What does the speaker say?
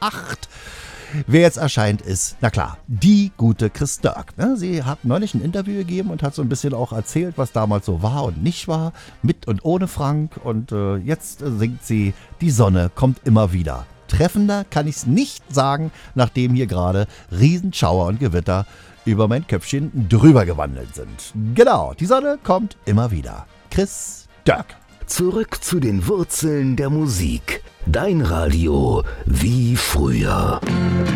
8. Wer jetzt erscheint ist, na klar, die gute Chris Dirk. Sie hat neulich ein Interview gegeben und hat so ein bisschen auch erzählt, was damals so war und nicht war, mit und ohne Frank. Und jetzt singt sie, die Sonne kommt immer wieder. Treffender kann ich es nicht sagen, nachdem hier gerade Riesenschauer und Gewitter über mein Köpfchen drüber gewandelt sind. Genau, die Sonne kommt immer wieder. Chris Dirk. Zurück zu den Wurzeln der Musik. Dein Radio wie früher.